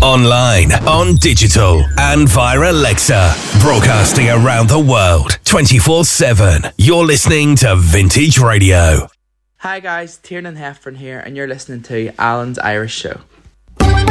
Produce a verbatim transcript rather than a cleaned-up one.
Online, on digital, and via Alexa. Broadcasting around the world, twenty-four seven. You're listening to Vintage Radio. Hi guys, Tiernan Heffron here, and you're listening to Alan's Irish Show.